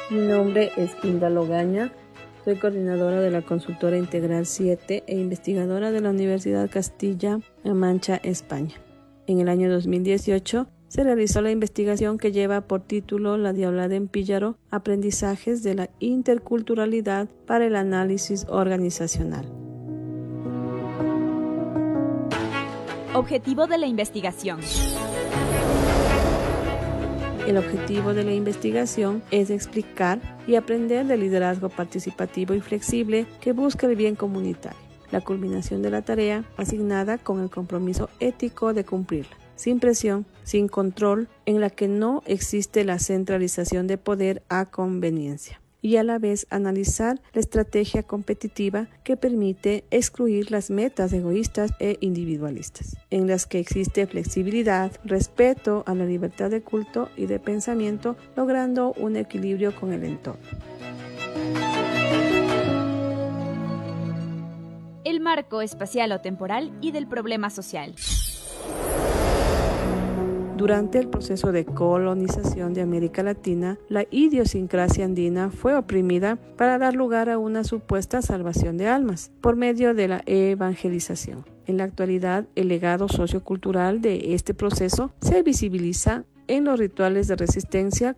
Mi nombre es Hilda Logaña, soy coordinadora de la consultora Integral 7 e investigadora de la Universidad Castilla-La Mancha, España. En el año 2018 se realizó la investigación que lleva por título La Diablada en Píllaro, aprendizajes de la interculturalidad para el análisis organizacional. Objetivo de la investigación. El objetivo de la investigación es explicar y aprender del liderazgo participativo y flexible que busca el bien comunitario. La culminación de la tarea asignada con el compromiso ético de cumplirla, sin presión, sin control, en la que no existe la centralización de poder a conveniencia. Y a la vez analizar la estrategia competitiva que permite excluir las metas egoístas e individualistas, en las que existe flexibilidad, respeto a la libertad de culto y de pensamiento, logrando un equilibrio con el entorno. El marco espacial o temporal y del problema social. Durante el proceso de colonización de América Latina, la idiosincrasia andina fue oprimida para dar lugar a una supuesta salvación de almas por medio de la evangelización. En la actualidad, el legado sociocultural de este proceso se visibiliza en los rituales de resistencia